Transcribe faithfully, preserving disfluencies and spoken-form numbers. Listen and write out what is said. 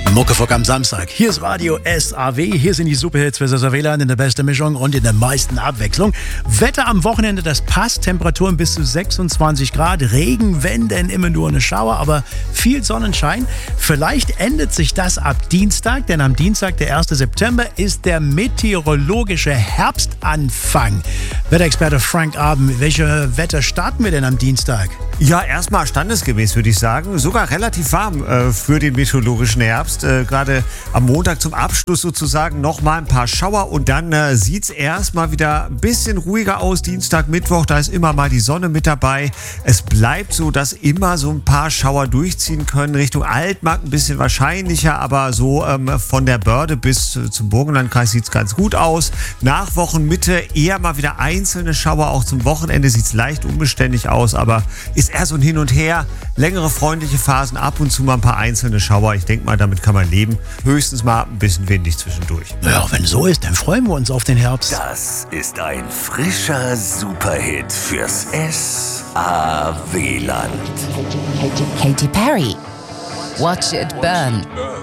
Muckefuck am Samstag. Hier ist Radio S A W. Hier sind die Superhits für Saarland in der besten Mischung und in der meisten Abwechslung. Wetter am Wochenende, das passt. Temperaturen bis zu sechsundzwanzig Grad. Regen, wenn denn immer nur eine Schauer, aber viel Sonnenschein. Vielleicht ändert sich das ab Dienstag, denn am Dienstag, der ersten September, ist der meteorologische Herbstanfang. Wetterexperte Frank Abend, welche Wetter starten wir denn am Dienstag? Ja, erstmal standesgemäß, würde ich sagen. Sogar relativ warm äh, für den meteorologischen Herbst. Äh, Gerade am Montag zum Abschluss sozusagen nochmal ein paar Schauer und dann äh, sieht es erstmal wieder ein bisschen ruhiger aus. Dienstag, Mittwoch, da ist immer mal die Sonne mit dabei. Es bleibt so, dass immer so ein paar Schauer durchziehen können. Richtung Altmark ein bisschen wahrscheinlicher, aber so ähm, von der Börde bis äh, zum Burgenlandkreis sieht es ganz gut aus. Nach Wochenmitte eher mal wieder einzelne Schauer. Auch zum Wochenende sieht es leicht unbeständig aus, aber ist eher so ein Hin und Her. Längere freundliche Phasen, ab und zu mal ein paar einzelne Schauer. Ich denke mal, damit kann man leben. Höchstens mal ein bisschen windig zwischendurch. Ja, wenn so ist, dann freuen wir uns auf den Herbst. Das ist ein frischer Superhit fürs S A W-Land. Katy Perry. Watch it burn.